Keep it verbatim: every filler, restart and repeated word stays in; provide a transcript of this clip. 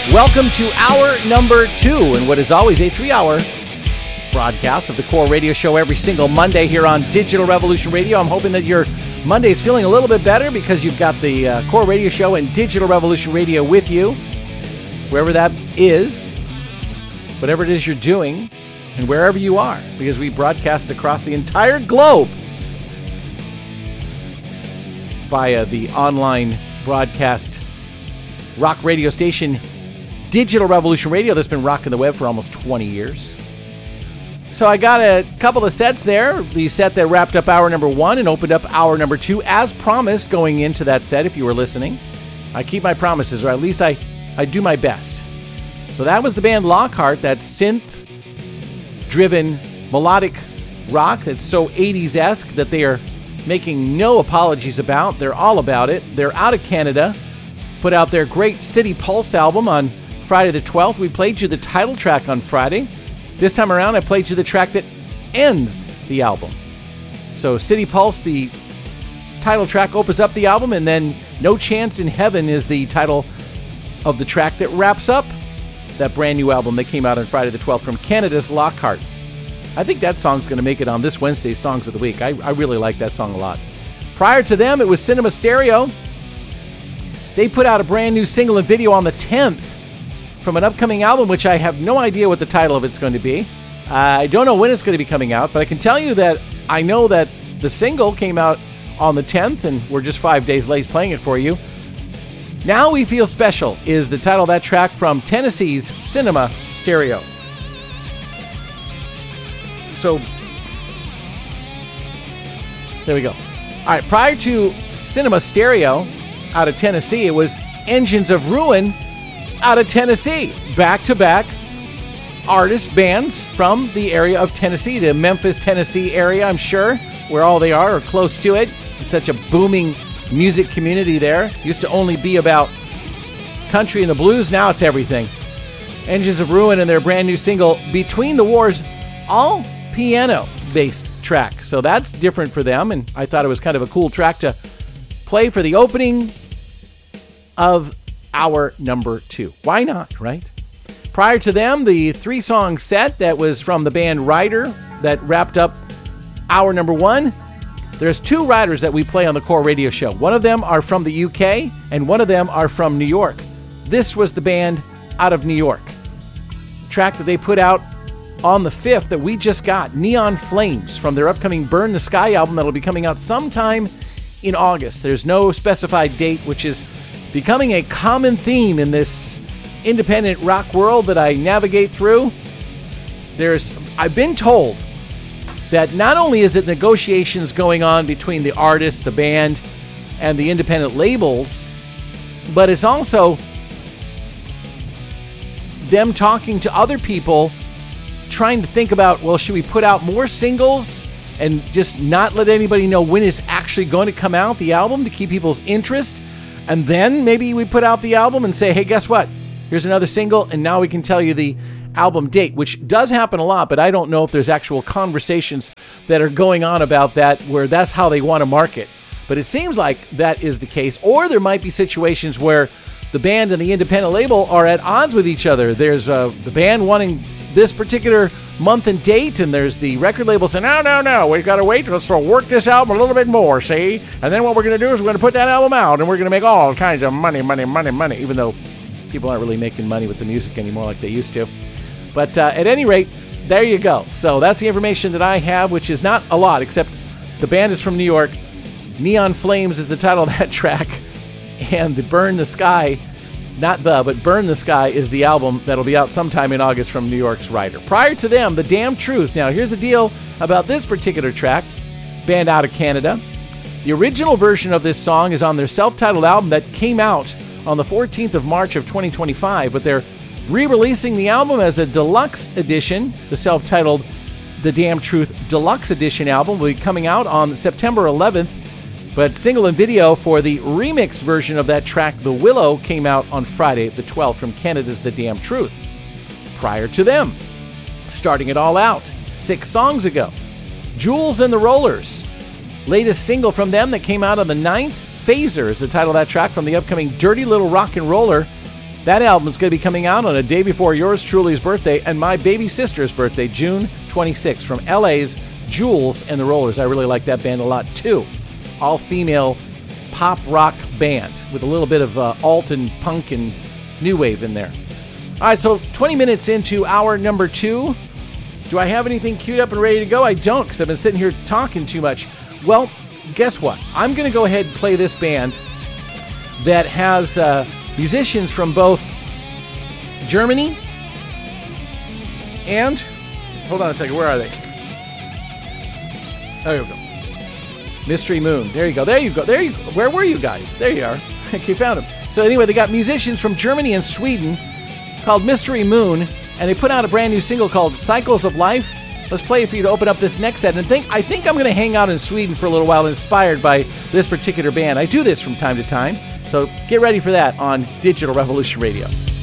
Welcome to hour number two, and what is always a three-hour broadcast of the Core Radio Show every single Monday here on Digital Revolution Radio. I'm hoping that your Monday is feeling a little bit better because you've got the uh, Core Radio Show and Digital Revolution Radio with you, wherever that is, whatever it is you're doing, and wherever you are, because we broadcast across the entire globe via the online broadcast rock radio station Digital Revolution Radio that's been rocking the web for almost twenty years. So I got a couple of sets there. The set that wrapped up hour number one and opened up hour number two, as promised going into that set, if you were listening. I keep my promises, or at least I, I do my best. So that was the band Lockhart, that synth-driven melodic rock that's so eighties-esque that they are making no apologies about. They're all about it. They're out of Canada. Put out their great City Pulse album on Friday the twelfth. We played you the title track on Friday. This time around, I played you the track that ends the album. So City Pulse, the title track, opens up the album, and then No Chance in Heaven is the title of the track that wraps up that brand new album that came out on Friday the twelfth from Canada's Lockhart. I think that song's going to make it on this Wednesday's Songs of the Week. I, I really like that song a lot. Prior to them, it was Cinema Stereo. They put out a brand new single and video on the tenth from an upcoming album, which I have no idea what the title of it's going to be. Uh, I don't know when it's going to be coming out, but I can tell you that I know that the single came out on the tenth, and we're just five days late playing it for you. Now We Feel Special is the title of that track from Tennessee's Cinema Stereo. So, there we go. All right, prior to Cinema Stereo out of Tennessee, it was Engines of Ruin out of Tennessee. Back-to-back artists, bands from the area of Tennessee, the Memphis, Tennessee area, I'm sure, where all they are or close to it. It's such a booming music community there. Used to only be about country and the blues. Now it's everything. Engines of Ruin and their brand new single, Between the Wars, all piano-based track. So that's different for them, and I thought it was kind of a cool track to play for the opening of hour number two. Why not, right? Prior to them, the three-song set that was from the band Rider that wrapped up hour number one. There's two Riders that we play on the Core Radio Show. One of them are from the U K, and one of them are from New York. This was the band out of New York. Track that they put out on the fifth that we just got, Neon Flames, from their upcoming Burn the Sky album that'll be coming out sometime in August. There's no specified date, which is becoming a common theme in this independent rock world that I navigate through. There's, I've been told that not only is it negotiations going on between the artists, the band, and the independent labels, but it's also them talking to other people, trying to think about, well, should we put out more singles and just not let anybody know when it's actually going to come out, the album, to keep people's interest? And then maybe we put out the album and say, hey, guess what? Here's another single, and now we can tell you the album date, which does happen a lot, but I don't know if there's actual conversations that are going on about that where that's how they want to market. But it seems like that is the case. Or there might be situations where the band and the independent label are at odds with each other. There's uh, the band wanting this particular month and date, and there's the record label saying, no, no, no, we've got to wait. Let's work this album a little bit more, see? And then what we're going to do is we're going to put that album out, and we're going to make all kinds of money, money, money, money, even though people aren't really making money with the music anymore like they used to. But uh, at any rate, there you go. So that's the information that I have, which is not a lot, except the band is from New York. Neon Flames is the title of that track, and the Burn the Sky, not the, but Burn the Sky is the album that'll be out sometime in August from New York's Rider. Prior to them, The Damn Truth. Now, here's the deal about this particular track, band out of Canada. The original version of this song is on their self-titled album that came out on the fourteenth of March of twenty twenty-five, but they're re-releasing the album as a deluxe edition. The self-titled The Damn Truth Deluxe Edition album will be coming out on September eleventh, but single and video for the remixed version of that track, The Willow, came out on Friday the twelfth from Canada's The Damn Truth. Prior to them, starting it all out, six songs ago, Jules and the Rollers. Latest single from them that came out on the ninth, Phaser is the title of that track from the upcoming Dirty Little Rock and Roller That album is going to be coming out on a day before yours truly's birthday and my baby sister's birthday, June twenty-sixth, from L A's Jules and the Rollers. I really like that band a lot, too. All-female pop rock band with a little bit of uh, alt and punk and new wave in there. All right, so twenty minutes into hour number two. Do I have anything queued up and ready to go? I don't, because I've been sitting here talking too much. Well, guess what? I'm going to go ahead and play this band that has uh, musicians from both Germany and... Hold on a second. Where are they? There you go. Mystery Moon. There you go. There you go. There you go. Where were you guys? There you are. You found them. So anyway, they got musicians from Germany and Sweden called Mystery Moon, and they put out a brand new single called Cycles of Life. Let's play it for you to open up this next set. And think I think I'm going to hang out in Sweden for a little while, inspired by this particular band. I do this from time to time. So get ready for that on Digital Revolution Radio.